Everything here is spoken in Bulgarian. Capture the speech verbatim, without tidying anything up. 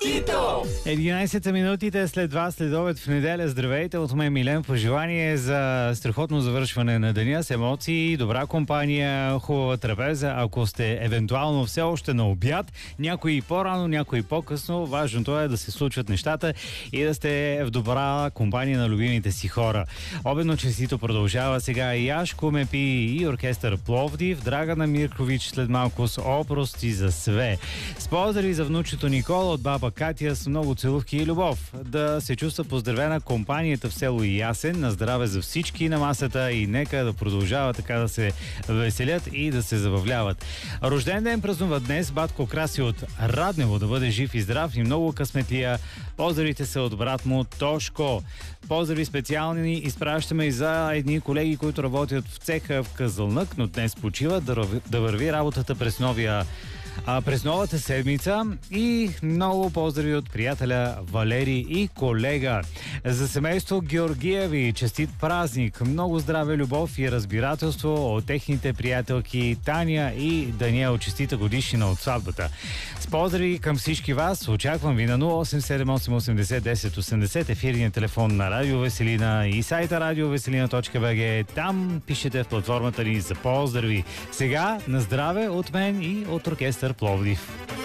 Кито! единайсет минутите след два следобед в неделя. Здравейте от мен, Милен. Пожелание за страхотно завършване на деня с емоции, добра компания, хубава трапеза. Ако сте евентуално все още на обяд, някои по-рано, някои по-късно, важното е да се случват нещата и да сте в добра компания на любимите си хора. Обедно честито продължава сега и Яшко Мепи и оркестър Пловдив, Драгана Миркович след малко с опрости за све. С поздрави за внучето Никола от баба Катя с много целувки и любов. Да се чувства поздравена компанията в село Ясен. На здраве за всички на масата и нека да продължава така да се веселят и да се забавляват. Рожден ден празнува днес батко Краси от Раднево, да бъде жив и здрав и много късметлия. Поздравите са от брат му Тошко. Поздрави специални изпращаме и за едни колеги, които работят в цеха в Казълнък, но днес почиват, да, да върви работата през новия А през новата седмица и много поздрави от приятеля Валери и колега. За семейство Георгиеви честит празник, много здраве, любов и разбирателство от техните приятелки Таня и Даниел. Честита годишнина от сватбата. С поздрави към всички вас, очаквам ви на нула осем седем осем осемдесет десет осемдесет, ефирния телефон на Радио Веселина и сайта радиовеселина точка би джи. Там пишете в платформата ни за поздрави. Сега на здраве от мен и от оркестър Пловдив.